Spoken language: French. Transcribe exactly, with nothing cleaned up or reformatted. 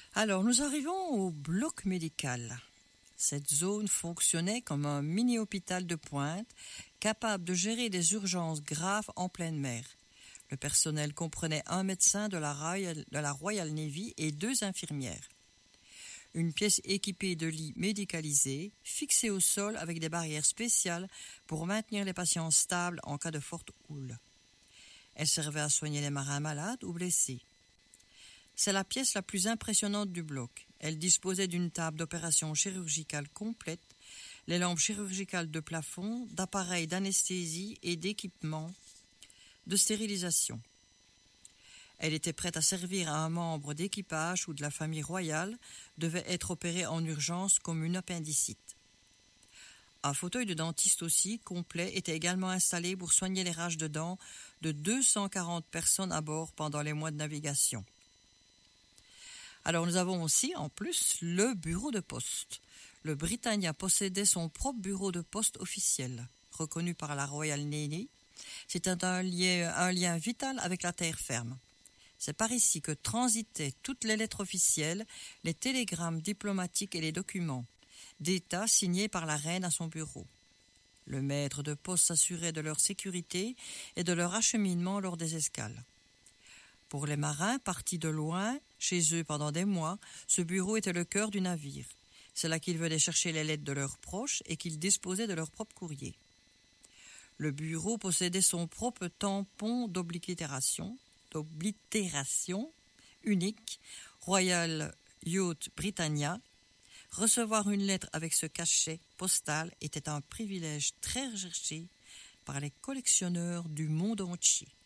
Alors, nous arrivons au bloc médical. Cette zone fonctionnait comme un mini-hôpital de pointe, capable de gérer des urgences graves en pleine mer. Le personnel comprenait un médecin de la Royal, de la Royal Navy et deux infirmières. Une pièce équipée de lits médicalisés, fixée au sol avec des barrières spéciales pour maintenir les patients stables en cas de forte houle. Elle servait à soigner les marins malades ou blessés. C'est la pièce la plus impressionnante du bloc. Elle disposait d'une table d'opération chirurgicale complète, les lampes chirurgicales de plafond, d'appareils d'anesthésie et d'équipements de stérilisation. Elle était prête à servir à un membre d'équipage ou de la famille royale, devait être opérée en urgence comme une appendicite. Un fauteuil de dentiste aussi, complet, était également installé pour soigner les rages de dents de deux cent quarante personnes à bord pendant les mois de navigation. Alors nous avons aussi, en plus, le bureau de poste. Le Britannia possédait son propre bureau de poste officiel, reconnu par la Royal Navy. C'est un lien, un lien vital avec la terre ferme. C'est par ici que transitaient toutes les lettres officielles, les télégrammes diplomatiques et les documents d'État signés par la reine à son bureau. Le maître de poste s'assurait de leur sécurité et de leur acheminement lors des escales. Pour les marins partis de loin, chez eux pendant des mois, ce bureau était le cœur du navire. C'est là qu'ils venaient chercher les lettres de leurs proches et qu'ils disposaient de leur propre courrier. Le bureau possédait son propre tampon d'oblitération, d'oblitération unique, Royal Yacht Britannia. Recevoir une lettre avec ce cachet postal était un privilège très recherché par les collectionneurs du monde entier.